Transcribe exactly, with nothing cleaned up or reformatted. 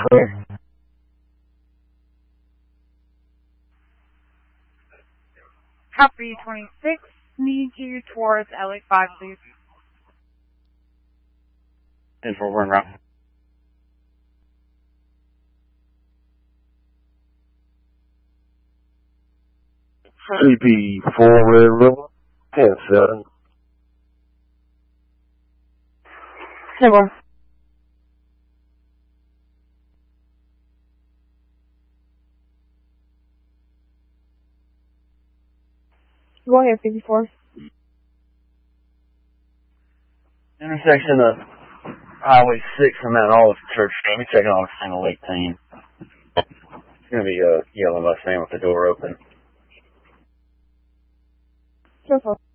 clear. Copy twenty-six, need you towards L A five, please. ten four, run route. C P four Red River, ten seven. ten four. Go ahead, fifty-four. Intersection of Highway six and Mount Olive Church. Let me check on single eighteen. It's going to be a yellow Mustang with the door open. ten four.